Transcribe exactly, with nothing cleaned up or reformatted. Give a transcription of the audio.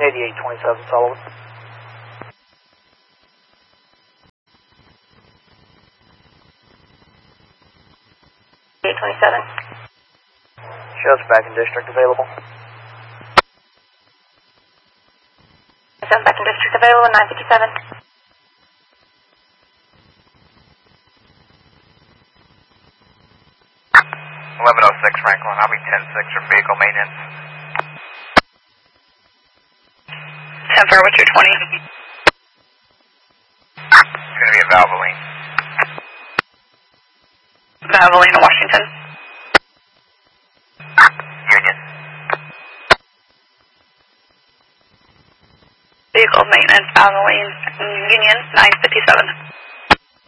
eighty-eight twenty-seven, Sullivan. eight twenty-seven. Shows back in district available. Shows back in district available, nine fifty-seven. eleven oh six Franklin, I'll be ten six for vehicle maintenance. ten four, what's your twenty? It's going to be a Valvoline. Valvoline, Washington. Union. Vehicle maintenance, Valvoline, Union, nine fifty-seven.